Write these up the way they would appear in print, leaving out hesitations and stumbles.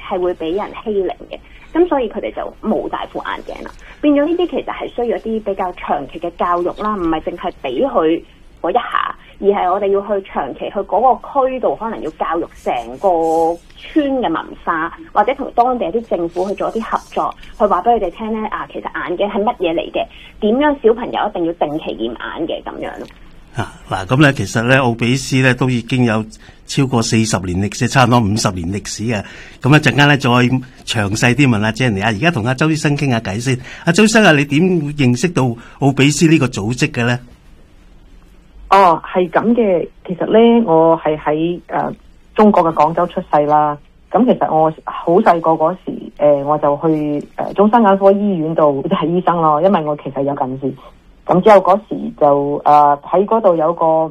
係會俾人欺凌嘅，咁所以佢哋就冇戴副眼鏡啦。變咗呢啲其實係需要一啲比較長期嘅教育啦，唔係淨係俾佢嗰一下，而係我哋要去長期去嗰個區度，可能要教育成個村嘅文化，或者同當地一啲政府去做一啲合作，去話俾佢哋聽咧其實眼鏡係乜嘢嚟嘅，點樣小朋友一定要定期驗眼嘅咁樣咯。 嗱，咁咧其實咧奧比斯咧都已經有超過40年歷史，差唔多50年歷史嘅。咁一陣間咧再詳細啲問阿 Jenny 而家同阿周醫生傾下偈先。阿周醫生你點認識到奧比斯呢個組織嘅咧？ 係咁嘅。其實咧，我係喺中國嘅廣州出世啦。咁其實我好細個嗰時，我就去中山眼科醫院度即係醫生咯，因為我其實有近視。咁之後嗰時就喺嗰度有個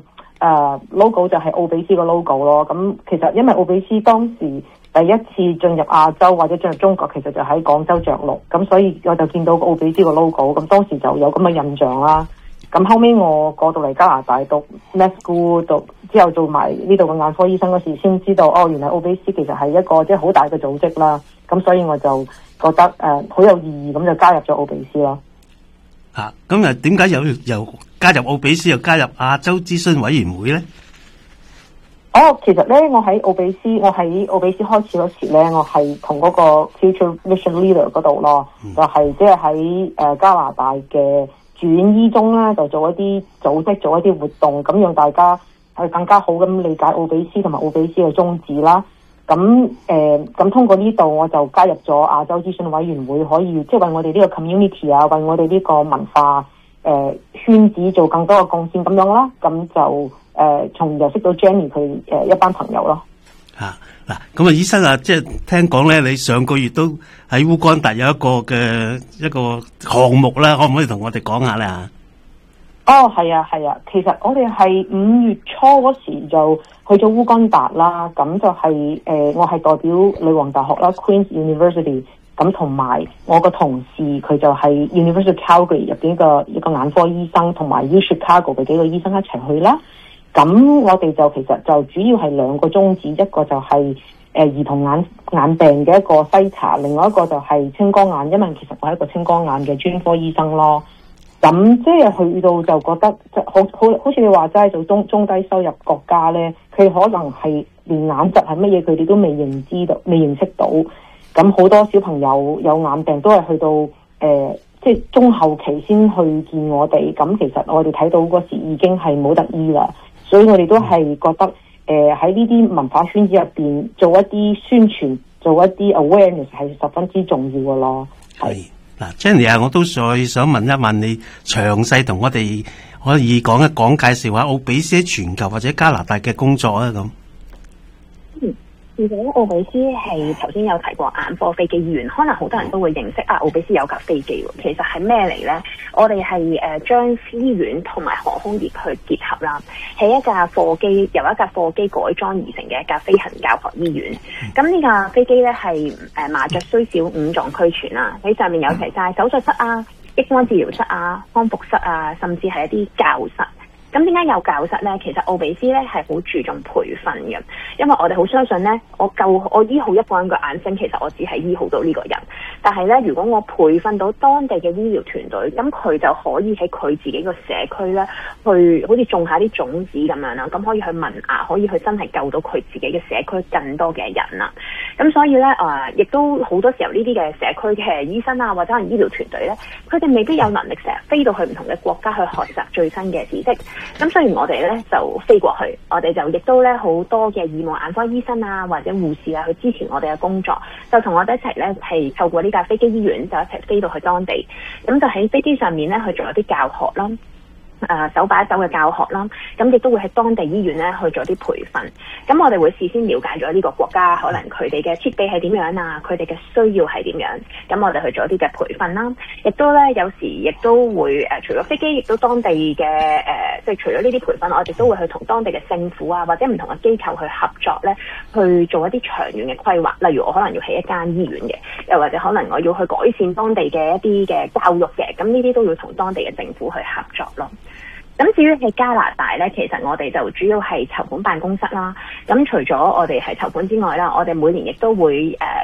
logo 就係奧比斯個 logo 咯。咁其實因為奧比斯當時第一次進入亞洲或者進入中國，其實就喺廣州着陸，咁所以我就見到個奧比斯個 logo， 咁當時就有咁嘅印象啦。咁後尾我過到嚟加拿大讀 med school 讀之後做埋呢度嘅眼科醫生嗰時，先知道原來奧比斯其實係一個即係好大嘅組織啦。咁所以我就覺得好有意義，咁就加入咗奧比斯咯。 咁點解又加入奧比斯又加入亞洲諮詢委員會咧？ 其實咧，我喺奧比斯開始嗰時咧，我係同嗰個 Future Vision Leader 嗰度咯，就係即係喺加拿大嘅住院醫中啦，就做一啲組織，做一啲活動，咁讓大家去更加好咁理解奧比斯同埋奧比斯嘅宗旨啦。咁通過呢度，我就加入咗亞洲諮詢委員會，可以即係為我哋呢個 community 為我哋呢個文化圈子做更多嘅貢獻咁樣啦。咁就從而識到 Jenny 佢一班朋友咯。 咁醫生即係聽講咧，你上個月都喺烏干達有一個項目啦，可唔可以同我哋講下咧？ 係啊，其實我哋係5月初嗰時就去咗烏干達啦。咁就係我係代表女王大學啦 Queen's University， 咁同埋我個同事佢就係 University of Calgary 入邊一個眼科醫生，同埋 U Chicago 嘅幾個醫生一齊去啦。咁我哋就其實就主要係2個宗旨，一個就係兒童眼病嘅一個篩查，另外一個就係青光眼，因為其實我係一個青光眼嘅專科醫生咯。咁即係去到就覺得好似你話齋做中低收入國家咧，佢可能係連眼疾係乜嘢佢哋都未認識到。咁好多小朋友有眼病都係去到即係中後期先去見我哋。咁其實我哋睇到嗰時已經係冇得醫啦，所以我哋都係覺得喺呢啲文化圈子入邊做一啲宣傳，做一啲 awareness 係十分之重要嘅咯。係。 Jenny 我都再想問一問你，詳細同我哋可以講一講，介紹下奧比斯喺全球或者加拿大嘅工作啊咁。 其實奧比斯係頭先有提過眼科飛機醫院，可能好多人都會認識奧比斯有架飛機喎。其實係咩嚟呢？我哋係將醫院同埋航空業去結合啦，係由一架貨機改裝而成嘅一架飛行教學醫院。咁呢架飛機咧係麻雀雖小五臟俱全啦，喺上面有齊晒手術室啊、激光治療室啊、康復室啊，甚至係一啲教室。咁點解有教室呢？其實奧比斯咧係好注重培訓嘅，因為我哋好相信呢，我醫好一個人嘅眼睛，其實我只係醫好到呢個人。但係呢，如果我培訓到當地嘅醫療團隊，咁佢就可以喺佢自己個社區呢，去好似種下啲種子咁樣啦，咁可以去萌芽，可以去真係救到佢自己嘅社區更多嘅人啦。咁所以呢，亦都好多時候呢啲嘅社區嘅醫生啊，或者係醫療團隊呢，佢哋未必有能力成日飛到去唔同嘅國家去學習最新嘅知識。咁雖然我哋咧就飛過去，我哋就亦都咧好多嘅義務眼科醫生啊或者護士啊去支持我哋嘅工作，就同我哋一齊咧係透過呢架飛機醫院就一齊飛到去當地，咁就喺飛機上面咧去做一啲教學啦。手把手嘅教學啦，咁亦都會喺當地醫院咧去做啲培訓。咁我哋會事先了解咗呢個國家可能佢哋嘅設備係點樣啊，佢哋嘅需要係點樣。咁我哋去做一啲嘅培訓啦，亦都咧有時亦都會除咗飛機，亦都當地嘅即係除咗呢啲培訓，我哋都會去同當地嘅政府啊或者唔同嘅機構去合作咧，去做一啲長遠嘅規劃。例如我可能要起一間醫院嘅，又或者可能我要去改善當地嘅一啲嘅教育嘅，咁呢啲都要同當地嘅政府去合作咯。咁至於喺加拿大咧，其實我哋就主要係籌款辦公室啦。咁除咗我哋係籌款之外啦，我哋每年亦都會